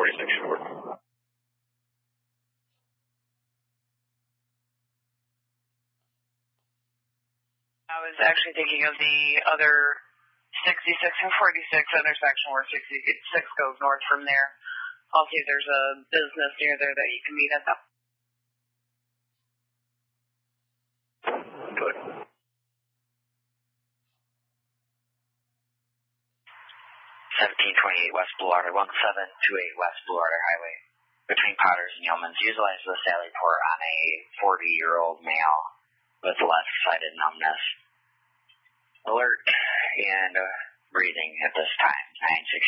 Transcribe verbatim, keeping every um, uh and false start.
forty-six short. I was actually thinking of the other sixty-six and forty-six intersection where sixty-six goes north from there. I'll see if there's a business near there that you can meet at. That. Good. seventeen twenty-eight West Blue Water, one seven two eight West Blue Water Highway, between Potters and Yeomans. Utilize the Sally Port on a forty-year-old male with left-sided numbness. Alert and uh, breathing at this time, nine six